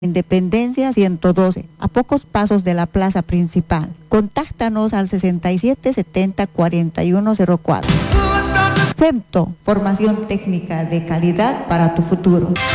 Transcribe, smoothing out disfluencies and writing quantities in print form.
Independencia 112, a pocos pasos de la plaza principal. Contáctanos al 6770-4104. FEMTO, formación técnica de calidad para tu futuro.